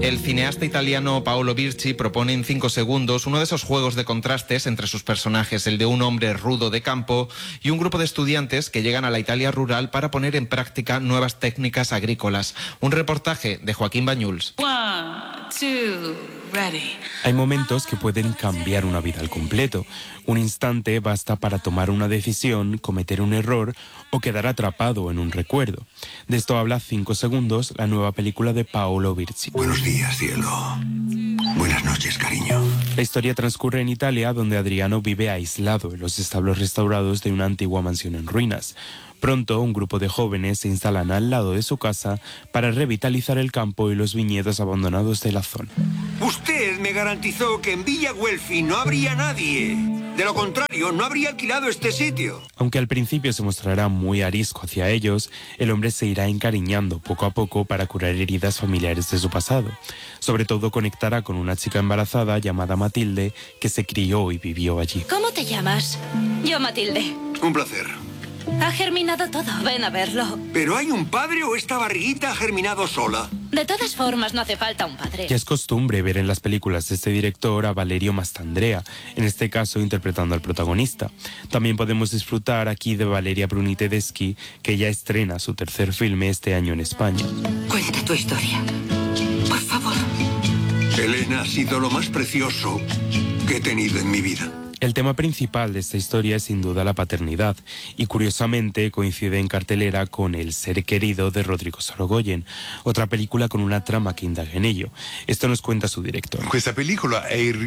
El cineasta italiano Paolo Virzi propone en 5 segundos uno de esos juegos de contrastes entre sus personajes, el de un hombre rudo de campo y un grupo de estudiantes que llegan a la Italia rural para poner en práctica nuevas técnicas agrícolas. Un reportaje de Joaquín Bañuls. 1, 2, ready. Hay momentos que pueden cambiar una vida al completo. Un instante basta para tomar una decisión, cometer un error o quedar atrapado en un recuerdo. De esto habla 5 segundos, la nueva película de Paolo Virzi. Buenos días, cielo. Buenas noches, cariño. La historia transcurre en Italia, donde Adriano vive aislado en los establos restaurados de una antigua mansión en ruinas. Pronto, un grupo de jóvenes se instalan al lado de su casa para revitalizar el campo y los viñedos abandonados de la zona. Usted me garantizó que en Villa Guelfi no habría nadie. De lo contrario, no habría alquilado este sitio. Aunque al principio se mostrará muy arisco hacia ellos, el hombre se irá encariñando poco a poco para curar heridas familiares de su pasado. Sobre todo conectará con una chica embarazada llamada Matilde, que se crió y vivió allí. ¿Cómo te llamas? Yo, Matilde. Un placer. Ha germinado todo, ven a verlo. ¿Pero hay un padre o esta barriguita ha germinado sola? De todas formas, no hace falta un padre. Ya es costumbre ver en las películas de este director a Valerio Mastandrea, en este caso interpretando al protagonista. También podemos disfrutar aquí de Valeria Bruni Tedeschi, que ya estrena su tercer filme este año en España. Cuenta tu historia, por favor. Elena ha sido lo más precioso que he tenido en mi vida. El tema principal de esta historia es sin duda la paternidad y curiosamente coincide en cartelera con El ser querido de Rodrigo Sorogoyen, otra película con una trama que indaga en ello. Esto nos cuenta su director. Esta película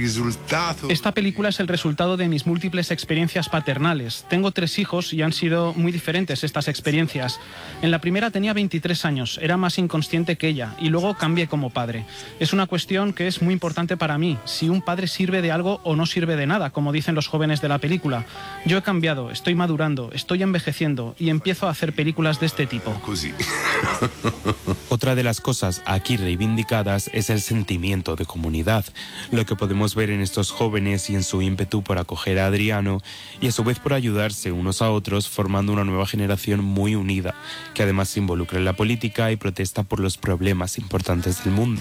es el resultado de mis múltiples experiencias paternales. Tengo 3 hijos y han sido muy diferentes estas experiencias. En la primera tenía 23 años, era más inconsciente que ella y luego cambié como padre. Es una cuestión que es muy importante para mí, si un padre sirve de algo o no sirve de nada, como dicen los jóvenes de la película. Yo he cambiado, estoy madurando, estoy envejeciendo y empiezo a hacer películas de este tipo. Otra de las cosas aquí reivindicadas es el sentimiento de comunidad, lo que podemos ver en estos jóvenes y en su ímpetu por acoger a Adriano y a su vez por ayudarse unos a otros, formando una nueva generación muy unida, que además se involucra en la política y protesta por los problemas importantes del mundo.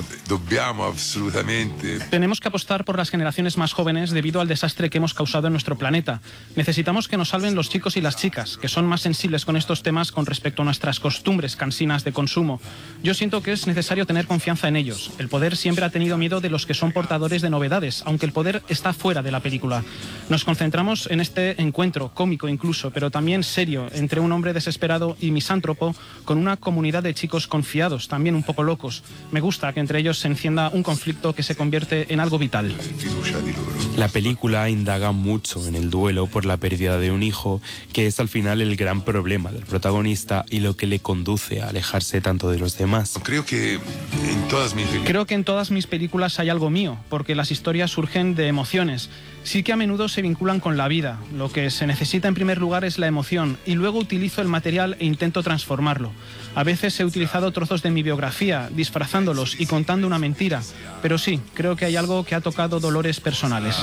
Tenemos que apostar por las generaciones más jóvenes debido al desastre que hemos causado en nuestro planeta. Necesitamos que nos salven los chicos y las chicas, que son más sensibles con estos temas con respecto a nuestras costumbres cansinas de consumo. Yo siento que es necesario tener confianza en ellos. El poder siempre ha tenido miedo de los que son portadores de novedades, aunque el poder está fuera de la película. Nos concentramos en este encuentro, cómico incluso, pero también serio, entre un hombre desesperado y misántropo, con una comunidad de chicos confiados, también un poco locos. Me gusta que entre ellos se encienda un conflicto que se convierte en algo vital. La película indaga mucho en el duelo por la pérdida de un hijo, que es al final el gran problema del protagonista y lo que le conduce a alejarse tanto de los demás. Creo que en todas mis películas hay algo mío, porque las historias surgen de emociones. Sí que a menudo se vinculan con la vida. Lo que se necesita en primer lugar es la emoción y luego utilizo el material e intento transformarlo. A veces he utilizado trozos de mi biografía, disfrazándolos y contando una mentira. Pero sí, creo que hay algo que ha tocado dolores personales.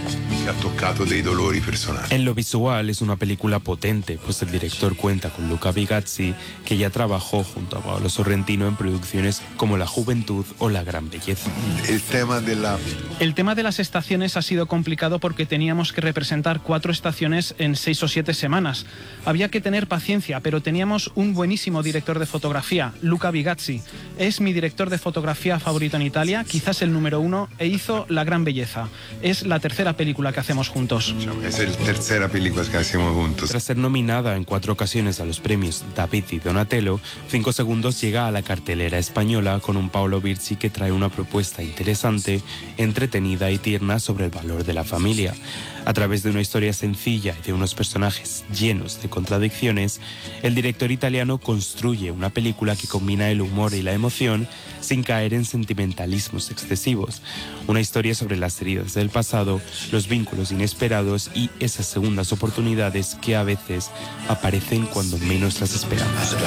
En lo visual es una película potente, pues el director cuenta con Luca Vigazzi, que ya trabajó junto a Paolo Sorrentino en producciones como La Juventud o La Gran Belleza. El tema de las estaciones ha sido complicado porque teníamos que representar 4 estaciones en 6 o 7 semanas. Había que tener paciencia, pero teníamos un buenísimo director de fotografía, Luca Vigazzi. Es mi director de fotografía favorito en Italia, quizás el número 1, e hizo La Gran Belleza. Es la tercera película que hacemos juntos. Tras ser nominada en 4 ocasiones a los premios David y Donatello, 5 segundos llega a la cartelera española con un Paolo Virzi que trae una propuesta interesante, entretenida y tierna sobre el valor de la familia. A través de una historia sencilla y de unos personajes llenos de contradicciones, el director italiano construye una película que combina el humor y la emoción sin caer en sentimentalismos excesivos. Una historia sobre las heridas del pasado, los vínculos inesperados y esas segundas oportunidades que a veces aparecen cuando menos las esperamos.